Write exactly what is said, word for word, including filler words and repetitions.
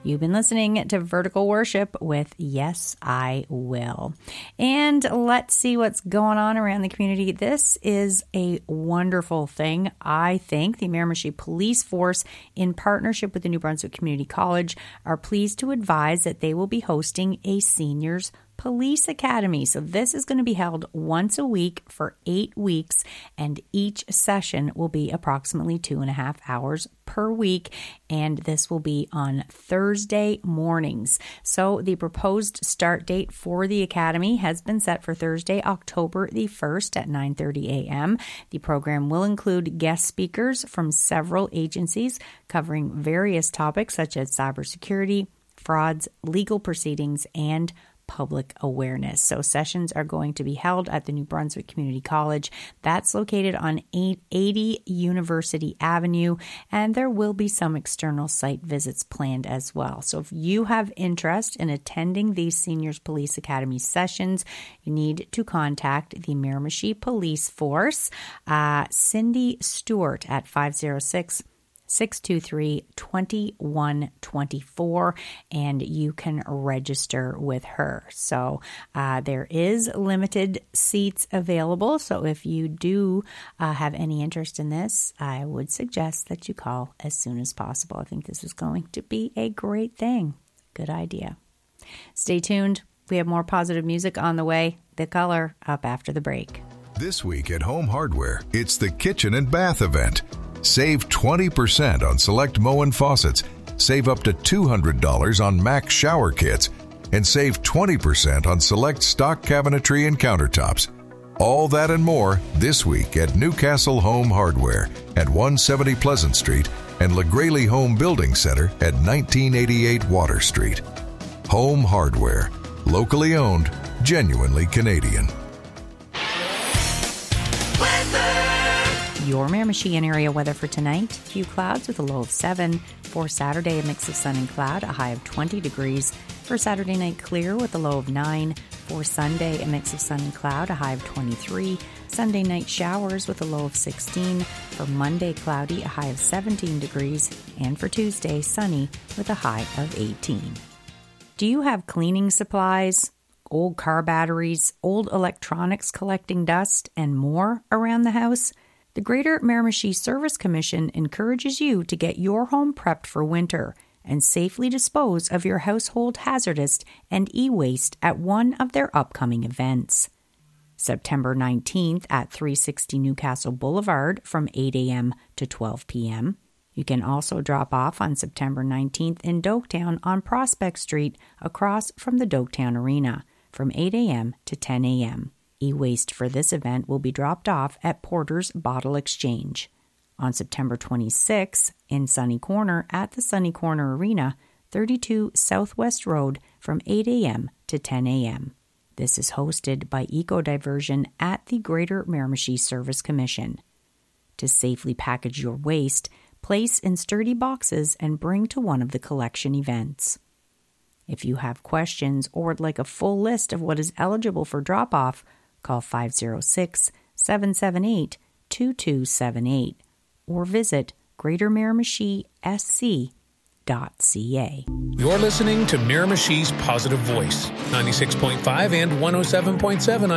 You've been listening to Vertical Worship with Yes, I Will. And let's see what's going on around the community. This is a wonderful thing, I think. The Miramichi Police Force, in partnership with the New Brunswick Community College, are pleased to advise that they will be hosting a seniors Police Academy. So this is going to be held once a week for eight weeks, and each session will be approximately two and a half hours per week, and this will be on Thursday mornings. So the proposed start date for the Academy has been set for Thursday, October the first at nine thirty a.m. The program will include guest speakers from several agencies covering various topics such as cybersecurity, frauds, legal proceedings, and public awareness. So sessions are going to be held at the New Brunswick Community College. That's located on eighty University Avenue, and there will be some external site visits planned as well. So if you have interest in attending these Seniors Police Academy sessions, you need to contact the Miramichi Police Force, uh, Cindy Stewart at five oh six, six two three, two one two four, and you can register with her. So uh, there is limited seats available. So if you do uh, have any interest in this, I would suggest that you call as soon as possible. I think this is going to be a great thing. Good idea. Stay tuned. We have more positive music on the way. The Color up after the break. This week at Home Hardware, it's the Kitchen and Bath event. Save twenty percent on select Moen faucets, save up to two hundred dollars on Max shower kits, and save twenty percent on select stock cabinetry and countertops. All that and more this week at Newcastle Home Hardware at one seventy Pleasant Street and LaGraley Home Building Center at nineteen eighty-eight Water Street. Home Hardware, locally owned, genuinely Canadian. Your Miramichi and area weather for tonight: few clouds with a low of seven. For Saturday, a mix of sun and cloud, a high of twenty degrees. For Saturday night, clear with a low of nine. For Sunday, a mix of sun and cloud, a high of twenty-three. Sunday night, showers with a low of sixteen. For Monday, cloudy, a high of seventeen degrees. And for Tuesday, sunny with a high of eighteen. Do you have cleaning supplies, old car batteries, old electronics collecting dust, and more around the house? The Greater Miramichi Service Commission encourages you to get your home prepped for winter and safely dispose of your household hazardous and e-waste at one of their upcoming events. September nineteenth at three sixty Newcastle Boulevard from eight a.m. to twelve p.m. You can also drop off on September nineteenth in Doketown on Prospect Street across from the Doketown Arena from eight a.m. to ten a.m. E-waste for this event will be dropped off at Porter's Bottle Exchange. On September twenty-sixth, in Sunny Corner at the Sunny Corner Arena, thirty-two Southwest Road from eight a.m. to ten a.m. This is hosted by Eco Diversion at the Greater Miramichi Service Commission. To safely package your waste, place in sturdy boxes and bring to one of the collection events. If you have questions or would like a full list of what is eligible for drop-off, call five oh six, seven seven eight, two two seven eight or visit greater miramichi s c dot c a. You're listening to Miramichi's Positive Voice, ninety-six point five and one oh seven point seven on